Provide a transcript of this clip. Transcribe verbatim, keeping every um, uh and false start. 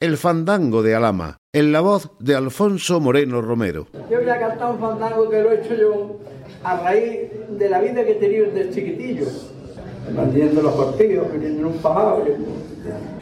El fandango de Alhama, en la voz de Alfonso Moreno Romero. Yo voy a cantar un fandango que lo he hecho yo a raíz de la vida que he tenido desde chiquitillo. Mandiendo los cortillos, viniendo en un pajado.